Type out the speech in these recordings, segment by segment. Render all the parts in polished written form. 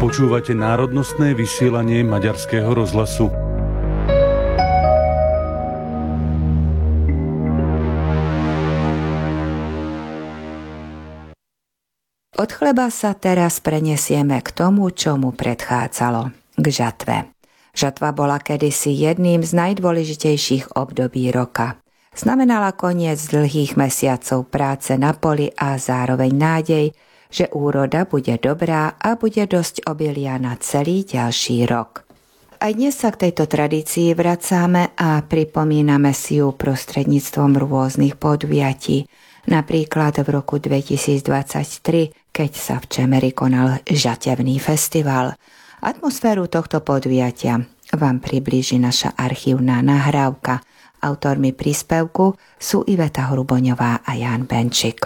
Počúvate národnostné vysielanie Maďarského rozhlasu. Od chleba sa teraz prenesieme k tomu, čo mu predchádzalo, k žatve. Žatva bola kedysi jedným z najdôležitejších období roka. Znamenala koniec dlhých mesiacov práce na poli a zároveň nádej, že úroda bude dobrá a bude dosť obilia na celý ďalší rok. Aj dnes sa k tejto tradícii vracáme a pripomíname si ju prostredníctvom rôznych podujatí. Napríklad v roku 2023, keď sa v Čemeri konal žatevný festival. Atmosféru tohto podujatia vám priblíži naša archívna nahrávka. Autormi príspevku sú Iveta Hruboňová a Ján Benčík.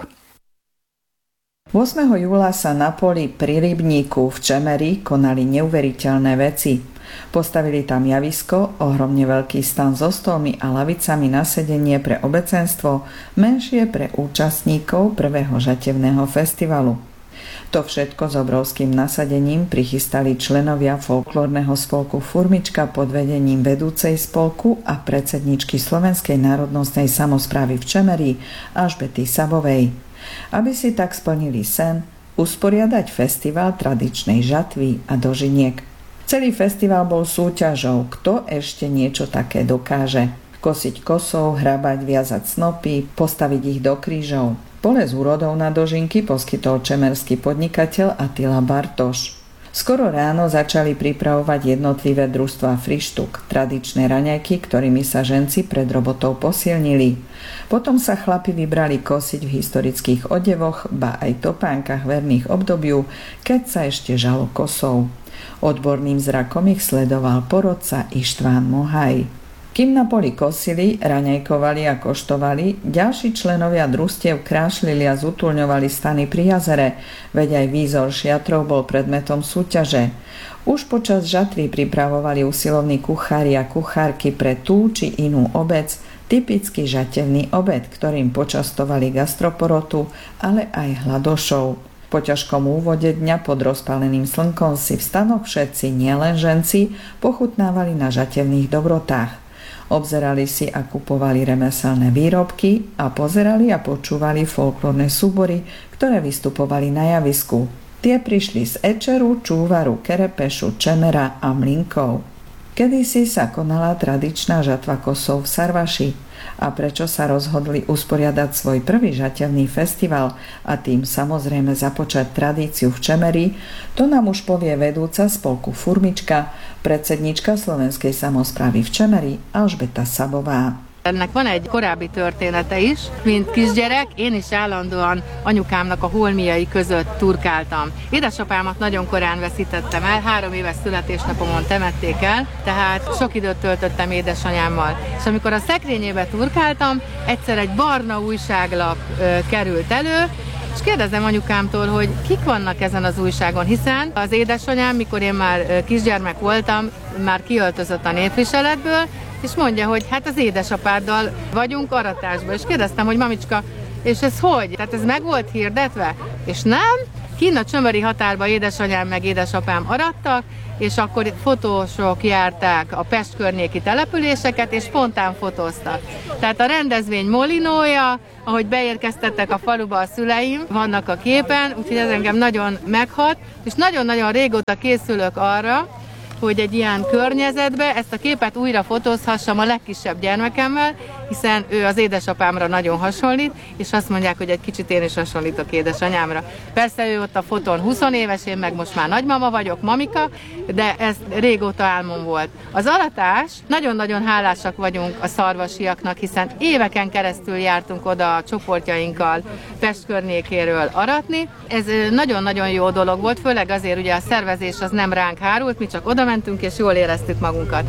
8. júla sa na poli pri rybníku v Čemeri konali neuveriteľné veci. Postavili tam javisko, ohromne veľký stan so stolmi a lavicami na sedenie pre obecenstvo, menšie pre účastníkov prvého žatevného festivalu. To všetko s obrovským nasadením prichystali členovia folklórneho spolku Furmička pod vedením vedúcej spolku a predsedničky Slovenskej národnostnej samosprávy v Čemeri Alžbety Sabovej. Aby si tak splnili sen, usporiadať festival tradičnej žatvy a dožiniek. Celý festival bol súťažou, kto ešte niečo také dokáže. Kosiť kosou, hrabať, viazať snopy, postaviť ich do krížov. Pole s úrodou na dožinky poskytol čemerský podnikateľ Attila Bartoš. Skoro ráno začali pripravovať jednotlivé družstvá frištuk, tradičné raňajky, ktorými sa ženci pred robotou posilnili. Potom sa chlapi vybrali kosiť v historických odevoch, ba aj topánkach verných obdobiu, keď sa ešte žalo kosou. Odborným zrakom ich sledoval porodca Ištván Mohaj. Kým na poli kosili, raňajkovali a koštovali, ďalší členovia družstiev krášlili a zutulňovali stany pri jazere, veď aj výzor šiatrov bol predmetom súťaže. Už počas žatvy pripravovali usilovní kuchári a kuchárky pre tú či inú obec, typický žatevný obed, ktorým počastovali gastroporotu, ale aj hladošov. Po ťažkom úvode dňa pod rozpáleným slnkom si v stanoch všetci, nielen ženci, pochutnávali na žatevných dobrotách. Obzerali si a kupovali remeselné výrobky a pozerali a počúvali folklórne súbory, ktoré vystupovali na javisku. Tie prišli z Ečeru, Čúvaru, Kerepešu, Čemera a Mlinkov. Kedysi sa konala tradičná žatva kosov v Sarvaši. A prečo sa rozhodli usporiadať svoj prvý žatevný festival a tým samozrejme započať tradíciu v Čemeri, to nám už povie vedúca spolku Furmička, predsednička Slovenskej samosprávy v Čemeri Alžbeta Sabová. Ennek van egy korábbi története is, mint kisgyerek, én is állandóan anyukámnak a holmiai között turkáltam. Édesapámat nagyon korán veszítettem el, 3 éves születésnapomon temették el, tehát sok időt töltöttem édesanyámmal. És amikor a szekrényébe turkáltam, egyszer egy barna újságlap került elő, és kérdezem anyukámtól, hogy kik vannak ezen az újságon, hiszen az édesanyám, mikor én már kisgyermek voltam, már kiöltözött a népviseletből, és mondja, hogy hát az édesapáddal vagyunk aratásban. És kérdeztem, hogy mamicska, és ez hogy? Tehát ez meg volt hirdetve? És nem? Kinn a csömöri határba édesanyám meg édesapám arattak, és akkor fotósok járták a Pest környéki településeket, és spontán fotóztak. Tehát a rendezvény molinója, ahogy beérkeztettek a faluba a szüleim, vannak a képen, úgyhogy ez engem nagyon meghat, és nagyon-nagyon régóta készülök arra, hogy egy ilyen környezetbe ezt a képet újra fotózhassam a legkisebb gyermekemmel, hiszen ő az édesapámra nagyon hasonlít, és azt mondják, hogy egy kicsit én is hasonlítok édesanyámra. Persze ő ott a fotón 20 éves, én meg most már nagymama vagyok, mamika, de ez régóta álmom volt. Az aratás, nagyon-nagyon hálásak vagyunk a szarvasiaknak, hiszen éveken keresztül jártunk oda a csoportjainkkal Pest környékéről aratni. Ez nagyon-nagyon jó dolog volt, főleg azért ugye a szervezés az nem ránk hárult, mi csak oda mentünk és jól éreztük magunkat.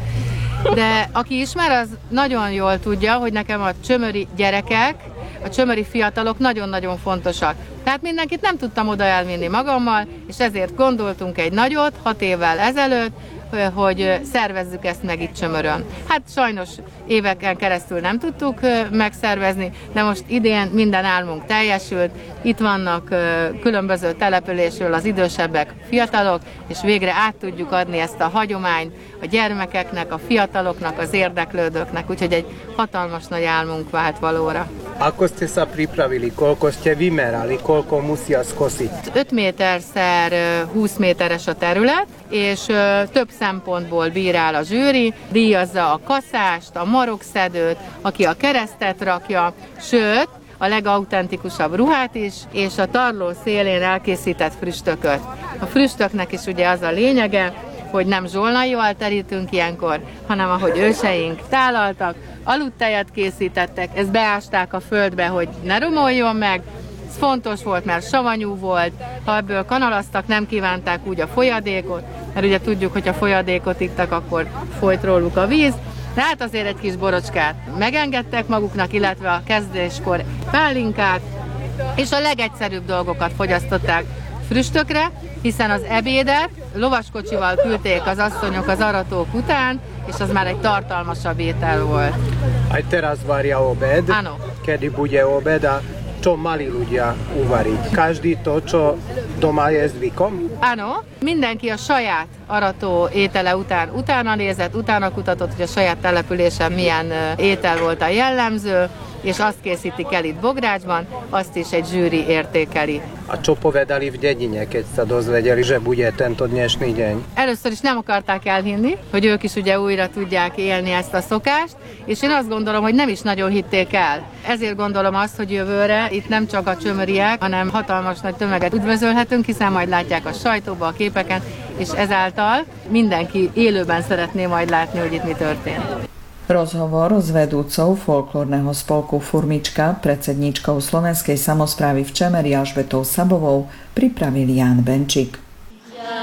De aki ismer, az nagyon jól tudja, hogy nekem a csömöri gyerekek, a csömöri fiatalok nagyon-nagyon fontosak. Tehát mindenkit nem tudtam oda elvinni magammal, és ezért gondoltunk egy nagyot 6 évvel ezelőtt, hogy szervezzük ezt meg itt Csömörön. Hát sajnos éveken keresztül nem tudtuk megszervezni, de most idén minden álmunk teljesült. Itt vannak különböző településről az idősebbek, fiatalok, és végre át tudjuk adni ezt a hagyományt a gyermekeknek, a fiataloknak, az érdeklődőknek, úgyhogy egy hatalmas nagy álmunk vált valóra. Ako ste sa pripravili, koľko ste vymerali, koľko musia skosiť? 5 méterszer 20 méteres a terület, és több szempontból bírál a zsűri, díjazza a kaszást, a marokszedőt, aki a keresztet rakja, sőt, a legautentikusabb ruhát is, és a tarló szélén elkészített früstököt. A früstöknek is ugye az a lényege, hogy nem zsolnaival terítünk ilyenkor, hanem ahogy őseink tálaltak, aludtejet készítettek, ezt beásták a földbe, hogy ne romoljon meg. Ez fontos volt, mert savanyú volt, ha ebből kanalaztak, nem kívánták úgy a folyadékot, mert ugye tudjuk, hogy a folyadékot ittak, akkor folyt róluk a víz. De hát azért egy kis borocskát megengedtek maguknak, illetve a kezdéskor pálinkát, és a legegyszerűbb dolgokat fogyasztották früstökre, hiszen az ebédet lovaskocsival küldték az asszonyok az aratók után, és az már egy tartalmasabb étel volt. Aj teraz varia obed? Áno. Kedy bude obed a čo mali ľudia uvariť? Každý to, čo doma je zvykom? Áno, mindenki a saját arató étele után utána nézett, utána kutatott, hogy a saját településen milyen étel volt a jellemző, és azt készítik el itt Bográcsban, azt is egy zsűri értékeli. A čo povedali v dedine, keď sa dozvedeli, že bude tento dnešný deň? Először is nem akarták elhinni, hogy ők is ugye újra tudják élni ezt a szokást, és én azt gondolom, hogy nem is nagyon hitték el. Ezért gondolom azt, hogy jövőre itt nem csak a csömöriek, hanem hatalmas nagy tömeget üdvözölhetünk, hiszen majd látják a sajtóba, a képeken, és ezáltal mindenki élőben szeretné majd látni, hogy itt mi történt. Rozhovor s vedúcou folklórneho spolku Furmička, predsedníčkou Slovenskej samosprávy v Čemeri Alžbetou Sabovou pripravil Ján Benčík.